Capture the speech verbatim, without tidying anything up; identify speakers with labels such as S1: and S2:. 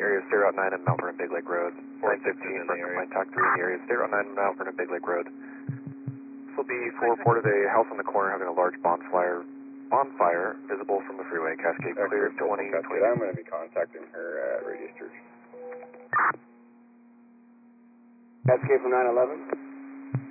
S1: area, stay Route nine and Mount Vernon Big Lake Road. nine fifteen, Line Talk three in the area, stay Route nine and Mount Vernon Big Lake Road. This will be four reported a house on the corner having a large bonfire, bonfire visible from the freeway. Cascade clear twenty twenty.
S2: I'm going to be contacting her uh, registered.
S3: Cascade from nine eleven.